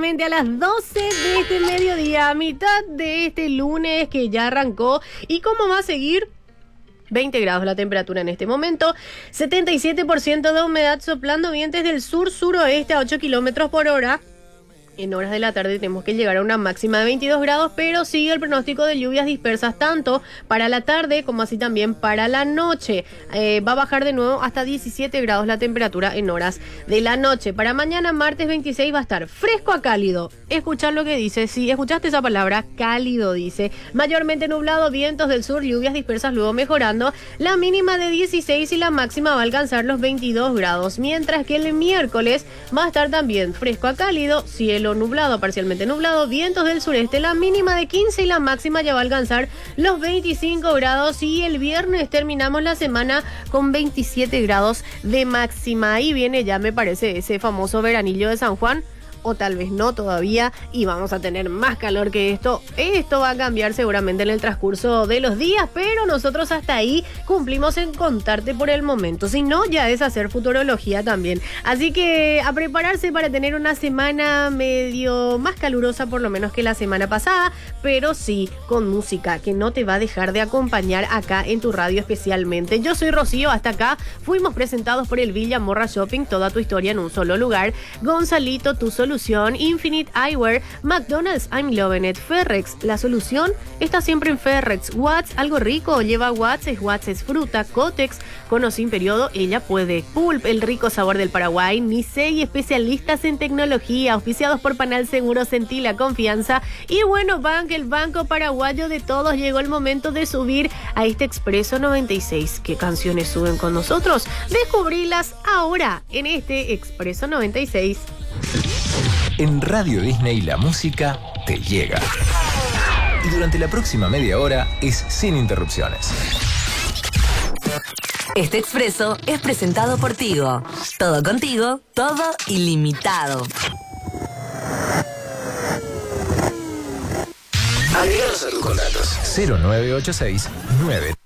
exactamente a las 12 de este mediodía, a mitad de este lunes que ya arrancó. ¿Y cómo va a seguir? 20 grados la temperatura en este momento, 77% de humedad, soplando vientos del sur-suroeste a 8 kilómetros por hora. En horas de la tarde tenemos que llegar a una máxima de 22 grados, pero sigue el pronóstico de lluvias dispersas tanto para la tarde como así también para la noche. Va a bajar de nuevo hasta 17 grados la temperatura en horas de la noche. Para mañana, martes 26, va a estar fresco a cálido. Escuchar lo que dice, si escuchaste esa palabra, cálido dice. Mayormente nublado, vientos del sur, lluvias dispersas luego mejorando. La mínima de 16 y la máxima va a alcanzar los 22 grados. Mientras que el miércoles va a estar también fresco a cálido, cielo nublado, parcialmente nublado, vientos del sureste, la mínima de 15 y la máxima ya va a alcanzar los 25 grados y el viernes terminamos la semana con 27 grados de máxima. Ahí viene ya, me parece, ese famoso veranillo de San Juan. O tal vez no todavía, y vamos a tener más calor que esto. Esto va a cambiar seguramente en el transcurso de los días, pero nosotros hasta ahí cumplimos en contarte por el momento. Si no, ya es hacer futurología también. Así que a prepararse para tener una semana medio más calurosa por lo menos que la semana pasada, pero sí con música que no te va a dejar de acompañar acá en tu radio especialmente. Yo soy Rocío, hasta acá fuimos presentados por el Villa Morra Shopping, toda tu historia en un solo lugar. Gonzalito, tu solución. Infinite Eyewear, McDonald's, I'm Loving It, Ferrex, la solución está siempre en Ferrex. Watts, algo rico, lleva Watts es fruta, Cotex, con o sin periodo, ella puede. Pulp, el rico sabor del Paraguay, Nisei, especialistas en tecnología, auspiciados por Panal Seguro, sentí la confianza. Y bueno, Bank, el banco paraguayo de todos, llegó el momento de subir a este Expreso 96. ¿Qué canciones suben con nosotros? Descubrilas ahora en este Expreso 96. En Radio Disney la música te llega. Y durante la próxima media hora es sin interrupciones. Este expreso es presentado por Tigo. Todo contigo, todo ilimitado. Agreganos a tus contactos. 0986 9